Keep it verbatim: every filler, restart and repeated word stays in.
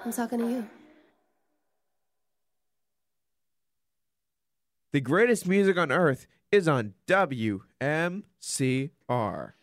I'm talking to you. The greatest music on earth is on W M C R.